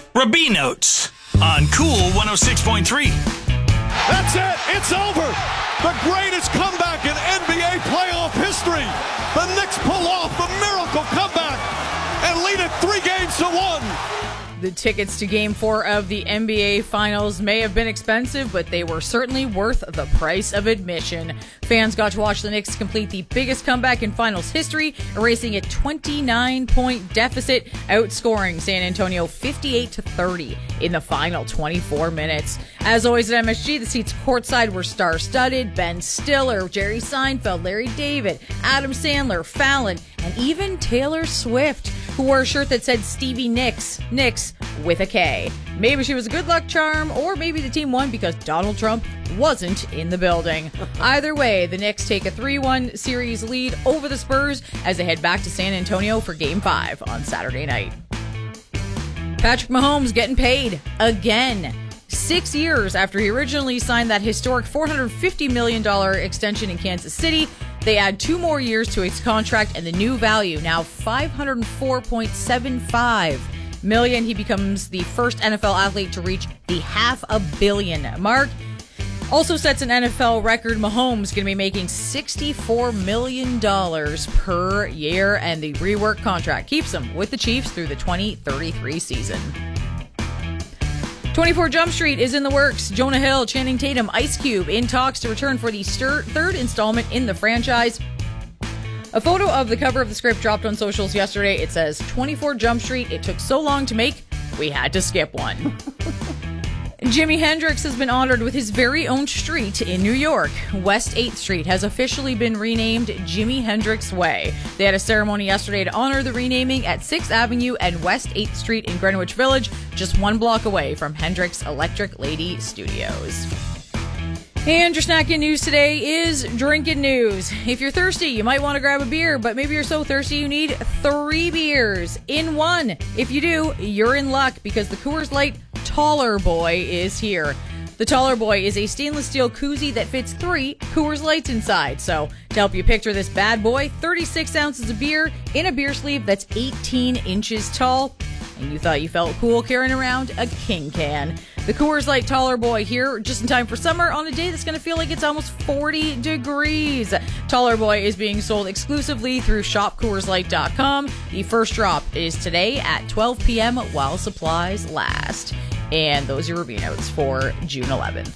Rabino's on Cool 106.3. That's it. It's over. The greatest comeback in NBA playoff history. The Knicks pull off the miracle comeback and lead it 3-1. The tickets to Game 4 of the NBA Finals may have been expensive, but they were certainly worth the price of admission. Fans got to watch the Knicks complete the biggest comeback in Finals history, erasing a 29-point deficit, outscoring San Antonio 58-30 in the final 24 minutes. As always at MSG, the seats courtside were star-studded. Ben Stiller, Jerry Seinfeld, Larry David, Adam Sandler, Fallon, and even Taylor Swift, who wore a shirt that said Stevie Nicks with a K. Maybe she was a good luck charm, or maybe the team won because Donald Trump wasn't in the building. Either way, the Knicks take a 3-1 series lead over the Spurs as they head back to San Antonio for Game 5 on Saturday night. Patrick Mahomes getting paid again. 6 years after he originally signed that historic $450 million extension in Kansas City, they add 2 more years to his contract, and the new value, now $504.75 million. He becomes the first NFL athlete to reach the $500 million mark. Also sets an NFL record. Mahomes going to be making $64 million per year, and the reworked contract keeps him with the Chiefs through the 2033 season. 24 Jump Street is in the works. Jonah Hill, Channing Tatum, Ice Cube in talks to return for the third installment in the franchise. A photo of the cover of the script dropped on socials yesterday. It says, 24 Jump Street, it took so long to make, we had to skip one. Jimi Hendrix has been honored with his very own street in New York. West 8th Street has officially been renamed Jimi Hendrix Way. They had a ceremony yesterday to honor the renaming at 6th Avenue and West 8th Street in Greenwich Village, just 1 block away from Hendrix Electric Lady Studios. And your snacking news today is drinking news. If you're thirsty, you might want to grab a beer, but maybe you're so thirsty you need 3 beers in one. If you do, you're in luck because the Coors Light Taller Boy is here. The Taller Boy is a stainless steel koozie that fits 3 Coors Lights inside. So to help you picture this bad boy, 36 ounces of beer in a beer sleeve that's 18 inches tall. And you thought you felt cool carrying around a king can. The Coors Light Taller Boy here just in time for summer on a day that's going to feel like it's almost 40 degrees. Taller Boy is being sold exclusively through shopcoorslight.com. The first drop is today at 12 p.m. while supplies last. And those are your review notes for June 11th.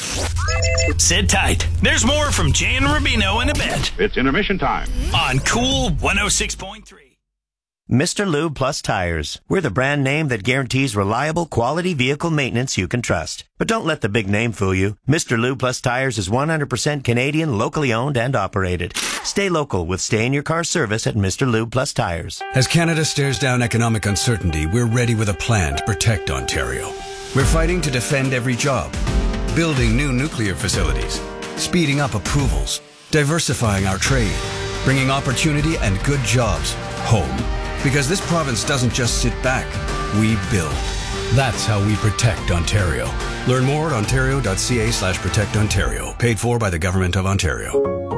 Sit tight. There's more from Jay and Rubino in a bit. It's intermission time On Cool 106.3. Mr. Lube Plus Tires. We're the brand name that guarantees reliable, quality vehicle maintenance you can trust. But don't let the big name fool you. Mr. Lube Plus Tires is 100% Canadian, locally owned and operated. Stay local with stay-in-your-car service at Mr. Lube Plus Tires. As Canada stares down economic uncertainty, we're ready with a plan to protect Ontario. We're fighting to defend every job, building new nuclear facilities, speeding up approvals, diversifying our trade, bringing opportunity and good jobs home. Because this province doesn't just sit back, we build. That's how we protect Ontario. Learn more at ontario.ca/protectontario. Paid for by the Government of Ontario.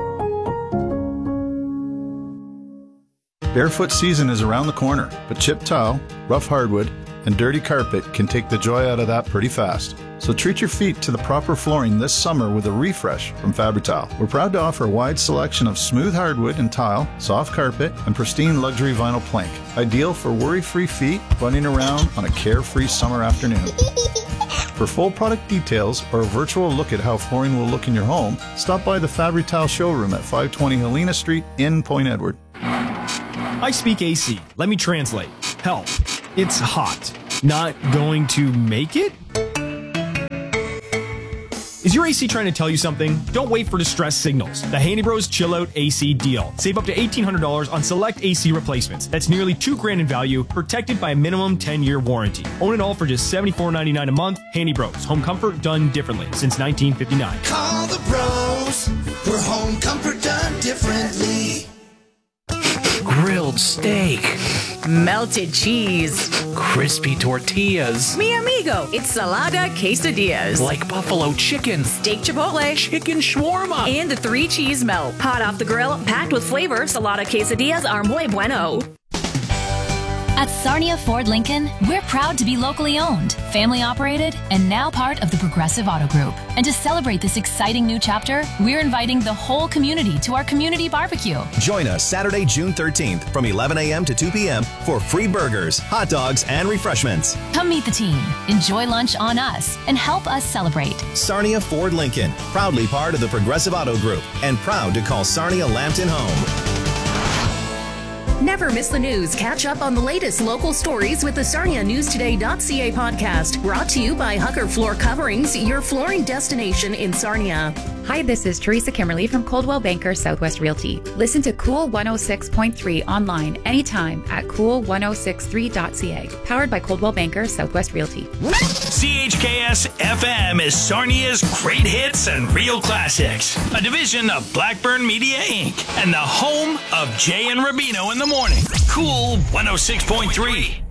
Barefoot season is around the corner, but chipped tile, rough hardwood, and dirty carpet can take the joy out of that pretty fast. So treat your feet to the proper flooring this summer with a refresh from Fabri-Tile. We're proud to offer a wide selection of smooth hardwood and tile, soft carpet, and pristine luxury vinyl plank. Ideal for worry-free feet running around on a carefree summer afternoon. For full product details or a virtual look at how flooring will look in your home, stop by the Fabri-Tile showroom at 520 Helena Street in Point Edward. I speak AC. Let me translate. Help. It's hot. Not going to make it? Is your AC trying to tell you something? Don't wait for distress signals. The Handy Bros Chill Out AC deal. Save up to $1,800 on select AC replacements. That's nearly $2,000 in value, protected by a minimum 10-year warranty. Own it all for just $74.99 a month. Handy Bros. Home comfort done differently since 1959. Call the bros for home comfort done differently. Grilled steak, Melted cheese, crispy tortillas, mi amigo, it's Salada Quesadillas, like buffalo chicken, steak chipotle, chicken shawarma, and the 3-cheese melt. Hot off the grill, packed with flavor, Salada Quesadillas are muy bueno. At Sarnia Ford Lincoln, we're proud to be locally owned, family operated, and now part of the Progressive Auto Group. And to celebrate this exciting new chapter, we're inviting the whole community to our community barbecue. Join us Saturday, June 13th from 11 a.m. to 2 p.m. for free burgers, hot dogs, and refreshments. Come meet the team, enjoy lunch on us, and help us celebrate. Sarnia Ford Lincoln, proudly part of the Progressive Auto Group, and proud to call Sarnia Lambton home. Never miss the news. Catch up on the latest local stories with the SarniaNewsToday.ca podcast, brought to you by Hucker Floor Coverings, your flooring destination in Sarnia. Hi, this is Teresa Kimmerly from Coldwell Banker Southwest Realty. Listen to Cool 106.3 online anytime at cool1063.ca. Powered by Coldwell Banker Southwest Realty. CHKS FM is Sarnia's great hits and real classics. A division of Blackburn Media Inc. and the home of Jay and Rubino in the morning. Cool 106.3.